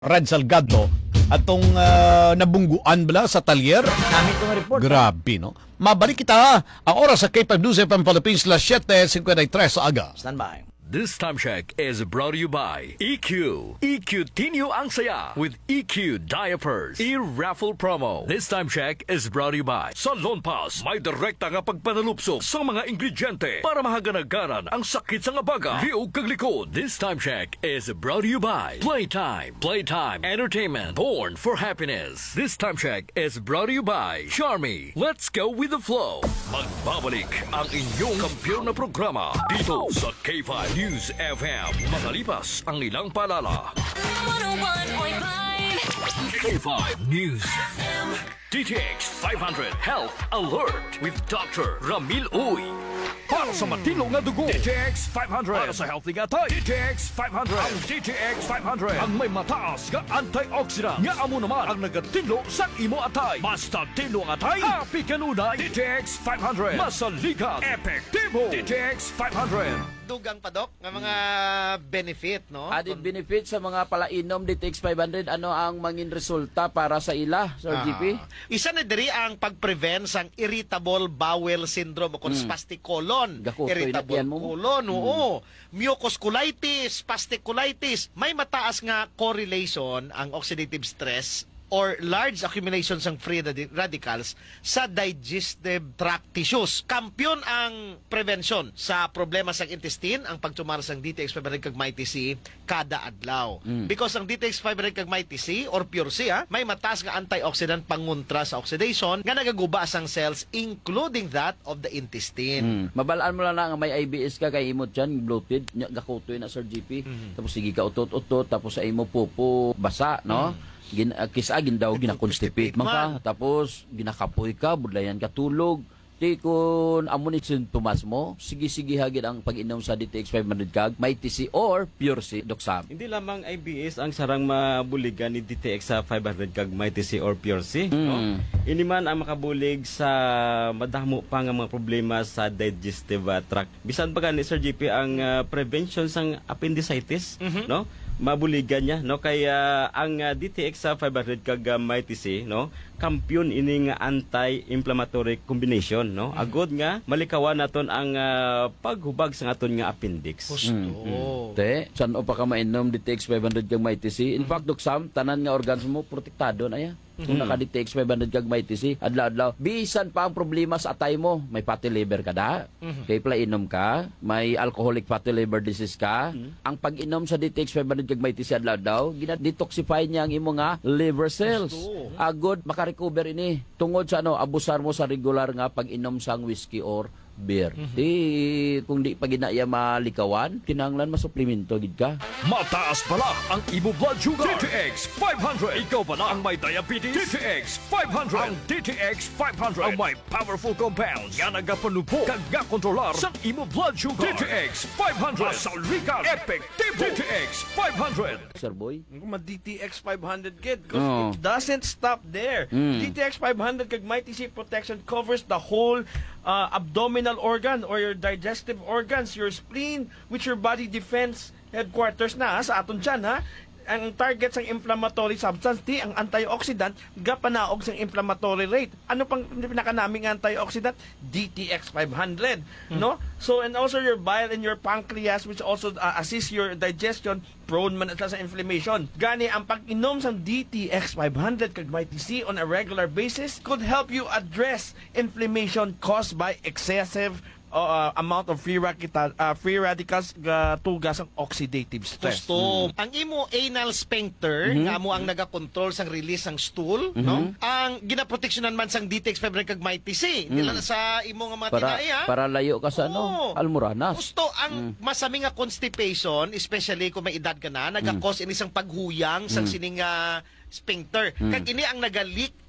Red Salgado atong nabungguan bala sa talyer. Namin itong report. Grabe, no? Mabalik kita ang oras sa K5 News FM Philippines las 7:53 sa aga. Stand by. This time check is brought to you by EQ. EQ Tinyo ang saya with EQ Diapers. E-raffle promo. This time check is brought to you by Salon Pass. May direkta nga pagpanalupsok sa mga ingrediente para mahaganagaran ang sakit sa nga baga. Liog kag likod. This time check is brought to you by Playtime. Playtime Entertainment. Born for happiness. This time check is brought to you by Charmy. Let's go with the flow. Magbabalik ang inyong kampiyon na programa dito sa K5 News FM. Makalipas ang ilang paalala. 101.5 K5 News FM. DTX 500 Health Alert with Dr. Ramil Uy. Para sa matilong nga dugo, DTX 500. Para sa healthy nga tayo, DTX 500. Ang DTX 500 ang may mataas nga antioxidant. Nga amo naman ang nagatilo sa imo atay. Basta tilo nga atay, happy kanunay. DTX 500. Masaligan, epektibo. DTX 500. Dugang pa, Dok, nga mga benefit, no? Added benefit sa mga palainom DTX 500, ano ang mangin resulta para sa ila, Sir GP? Isa na diri ang pag-prevent sang irritable bowel syndrome o kung spastic colon. Gakutoy na Irritable yan mo. colon, oo. Mucosculitis, spasticulitis. May mataas nga correlation ang oxidative stress or large accumulations ng free radicals sa digestive tract tissues. Kampiyon ang prevention sa problema sa intestine, ang pagtumaras ng DTX 500 kag MyTC kada adlaw. Because ang DTX 500 kag MyTC or Pure C, may mataas nga antioxidant pangontra sa oxidation nga nagaguba sang cells including that of the intestine. Mabalaan mo lang na nga may IBS ka kay imo dyan, bloated, gakutoy na Sir GP. Tapos sige ka utot-utot, tapos sa imo pupo basa, no? Kisagin daw gina-constipate man ka, tapos ginakapoy ka, budlayan ka tulog. Di kung amo ni sintomas mo, sige-sige hagid ang pag-inom sa DTX 500 kag MyTC or Pure C, Doc Sam. Hindi lamang IBS ang sarang mabuligan ni DTX sa 500 kag MyTC or Pure C. No? Ini man ang makabulig sa madamo pa nga mga problema sa digestive tract. Bisan pa ni Sir GP ang prevention sang appendicitis, no? Mabuligan niya, no? Kaya ang DTX sa 500 kag MyTC, no? Kampiyon ini nga anti-inflammatory combination, no? Agod nga malikawan naton ang paghubag sa aton nga appendix. Te, saan o pa ka mainom DTX 500 kag MyTC? In fact, Doc Sam, tanan nga organs mo protektado na ya. Kung naka-DTX 500 kag MyTC, adlaw-adlaw, bisan pa ang problema sa atay mo, may fatty liver ka da, kay plainom ka, may alcoholic fatty liver disease ka, ang pag-inom sa DTX 500 kag MyTC adlaw-adlaw, gina-detoxify niya ang imo nga liver cells. Agod makarecover ini tungod sa ano, abusar mo sa regular nga pag-inom sang whiskey or beer. Kung di pa ginaya malikawan, kinahanglan masuplemento gid ka. Mataas pala ang imo blood sugar. DTX 500. Ikaw pala ang may diabetes. DTX 500. Ang DTX 500 ang may powerful compounds nga nagapanupo kag kontrolar sa imo blood sugar. DTX 500. Masaligan, epektibo. DTX 500. Sir Boy? DTX 500 kid because Oh. it doesn't stop there. DTX 500 kag MyTC protection covers the whole abdominal organ or your digestive organs, your spleen, which your body defense headquarters na sa aton dyan, ha? Ang target sang inflammatory substance, di ang antioxidant, gapanaog sang inflammatory rate. Ano pang pinakanaming antioxidant? DTX 500, no? So, and also your bile and your pancreas, which also assist your digestion, prone man sa inflammation. Gani, ang pag-inom sang DTX 500 kag MyTC on a regular basis could help you address inflammation caused by excessive amount of free radicals tugas ang oxidative stress. Gusto. Ang imo anal sphincter, nga mo ang nagakontrol sang release ng stool, no? Ang ginaproteksyonan man sang DTX 500 kag MyTC. Dila na sa imo nga mga tinai, ha? Para layo ka sa ano, almoranas. Gusto ang masami nga constipation, especially kung may edad ka na, nagakos ini sang paghuyang sang sining sphincter. Kag ini ang nagalik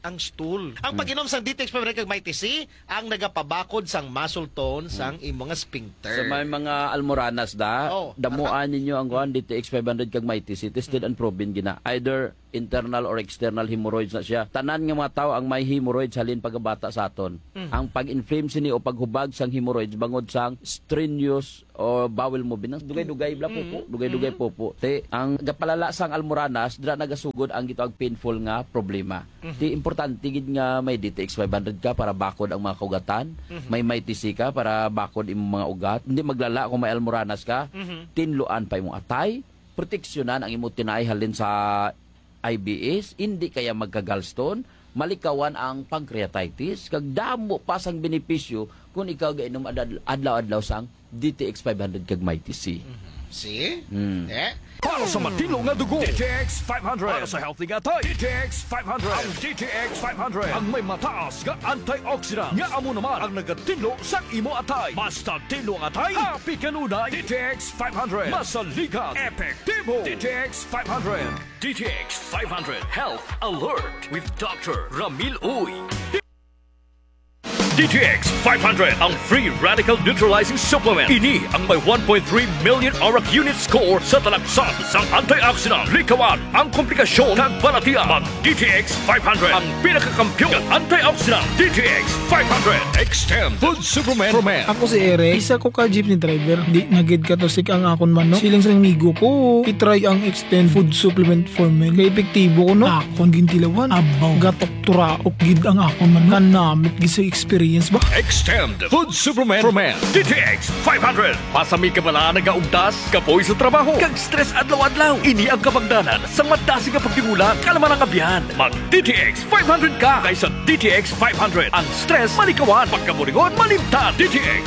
ang stool. Ang pag-inom sang DTX 500 kag Mighty C ang nagapabakod sang muscle tone sang imong sphincter. Sa may mga almoranas damuan ninyo ang kuan DTX 500 kag Mighty C, tested and proven gina. Either internal or external hemorrhoids na siya. Tanan nga mga tao ang may hemorrhoids halin pagkabata sa aton. Ang pag-inflame sini o paghubag sang hemorrhoids bangod sang strenuous o bowel movement. Dugay-dugay bla pupo, dugay-dugay pupo. Te ang gapalala sang almoranas dira nagasugod ang gitawag painful nga problema. Ti importante gid nga may DTX 500 ka para bakod ang mga kaugatan, may Mighty C ka para bakod imong mga ugat. Hindi maglala kung may almoranas ka. Tinluan pa imong atay, proteksyonan ang imong tinay halin sa IBS, hindi kaya magka-gallstone, malikawan ang pancreatitis, kag damo pa sang benepisyo kung ikaw gainom adlaw-adlaw sang DTX 500 kag Mighty C. See? Para sa matino nga dugo, DTX 500. Para sa healthy nga tayo, DTX 500. Ang DTX 500 ang may mataas nga antioxidant nga amo naman ang nagatinlo sa imo atay. Basta tinlo ang atay, happy kanunay. DTX 500. Masaligan, epektibo. DTX 500. DTX 500 Health Alert with Dr. Ramil Uy. DTX 500 ang free radical neutralizing supplement. Ini ang may 1.3 million auric unit score sa talagsan sang antioxidant. Likawan ang komplikasyon ng balatian. Mag DTX 500 ang pinakakampiyon ng antioxidant. DTX 500 Extend Food Supplement for Men. Ako si Eric, isa ko ka jeepney driver. Di nagid ka to sik ang akon man no. Siling sa migo ko, itry ang Extend Food Supplement for Men. Kaya epektibo ko no. Akon gintilawan, abaw, gatok turaok gid ang akon man. Kanamit gid sa experience ba? Extend Food Supplement for Men. DTX 500. Pasami ka bala nagaugdas, kapoy sa trabaho, kag stress adlaw-adlaw. Ini ang kabagdanan sa madasi nga pagtingula, kalaman ang kabyan. Mag DTX 500 ka kaysa DTX 500. Ang stress malikawan, pagkabulingon malimtan. DTX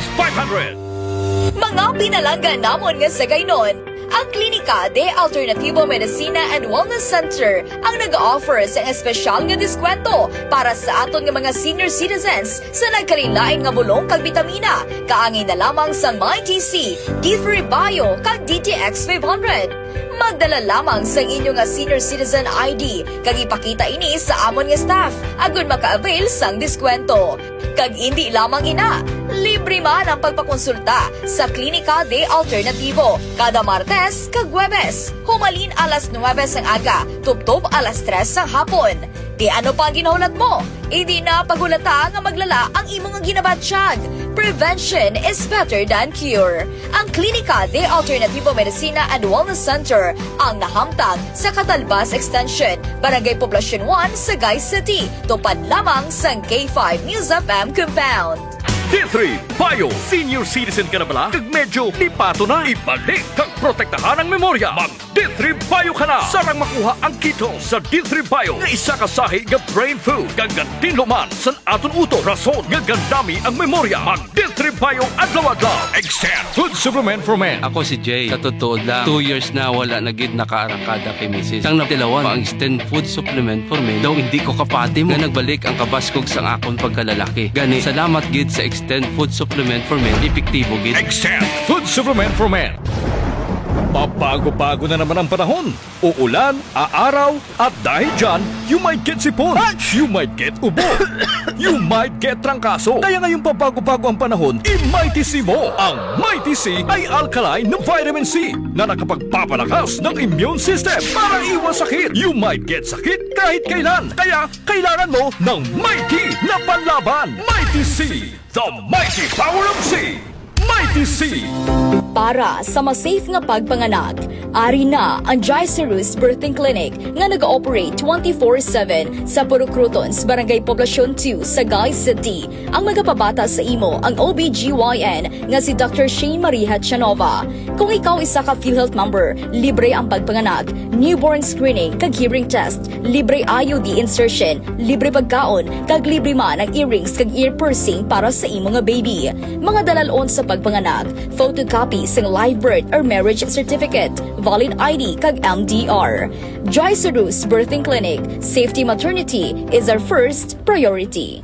500. Mga pinalanggan namon nga sa gaynon, ang Klinika de Alternativo Medicina and Wellness Center ang nag-offer sa espesyal nga diskwento para sa aton nga mga senior citizens sa nagkalilain nga bulong kag bitamina. Kaangay na lamang sa Mighty C, D3 Bio kag DTX 500. Magdala lamang sa inyo nga senior citizen ID kag ipakita ini sa amon nga staff agon maka-avail sang diskwento. Kag hindi lamang ina, libre man ang pagpakonsulta sa Klinika de Alternativo kada Martes kag Huwebes. Humalin alas 9 sang aga, tubtob alas 3 sang hapon. Di ano pa ang ginahulat mo? Idi na pagulata nga maglala ang imong ginabatsyag. Prevention is better than cure. Ang Klinika de Alternativo Medicina and Wellness Center ang nahamtang sa Catalbas Extension, Barangay Poblacion 1, Sagay City. Tupad lamang sa K5 News FM Compound. D3 Bio. Senior citizen ka na bala? Kag medyo lipato na. Ibalik kag protektahan ang memorya. Mag D3 Bio ka na. Sarang makuha ang kito sa D3 Bio nga isa ka sahi nga brain food. Kag gantin luman sa aton uto. Rason nga gandami ang memorya. Mag D3 Bio adlaw-adlaw. Extend Food Supplement for Men. Ako si Jay. Katutuod lang, 2 years na wala na gid nakaarangkada kay Mrs. Sang natilawan pa ang Extend Food Supplement for Men. Daw hindi ko kapati mo nga nagbalik ang kabaskog sang akon pagkalalaki. Gani, salamat gid sa Extend Food Supplement for Men. Epektibo gid. Extend Food Supplement for Men. Pabago-bago na naman ang panahon. Uulan, aaraw, at dahil dyan, you might get sipon, you might get ubo, you might get trangkaso. Kaya ngayong pabago-bago ang panahon, i-Mighty C mo. Ang Mighty C ay alkaline ng vitamin C na nakapagpapalakas ng immune system para iwas sakit. You might get sakit kahit kailan. Kaya kailangan mo ng Mighty na panlaban. Mighty C, the mighty power of C. Mighty C. Para sa mas safe nga pagpanganak, ari na ang Jaicerus Birthing Clinic nga nag-ooperate 24/7 sa Purucrutons, Barangay Poblacion 2, Sagay City. Ang magapabata sa imo ang OBGYN nga si Dr. Shane Maria Chanova. Kung ikaw isa ka PhilHealth member, libre ang pagpanganak, newborn screening kag hearing test, libre IUD insertion, libre pagkaon, kag libre man ang earrings kag ear piercing para sa imo nga baby. Mga dalalon sa pagpanganak, photocopy ng live birth or marriage certificate, valid ID kag MDR. Jaicerus Birthing Clinic, safety maternity is our first priority.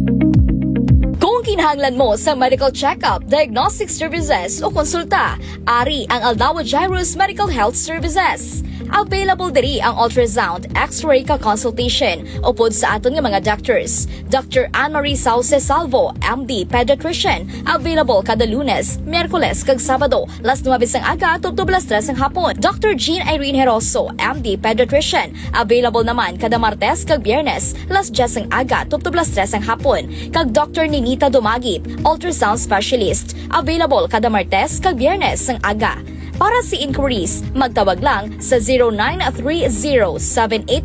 Kung kinahanglan mo sa medical check-up, diagnostic services o konsulta, ari ang Aldawa Jairus Medical Health Services. Available diri ang ultrasound, x-ray ka consultation upod sa aton nga mga doctors. Dr. Anne-Marie Sauce Salvo, MD Pediatrician, available kada Lunes, Miyerkules kag Sabado, las 9 ang aga tugtog las 3 ang hapon. Dr. Jean Irene Heroso, MD Pediatrician, available naman kada Martes kag Biyernes, las 10 ang aga tugtog las 3 ang hapon. Kag Dr. Ninita Dumagit, ultrasound specialist, available kada Martes kag Biyernes ang aga. Para sa inquiries, magtawag lang sa 0930-78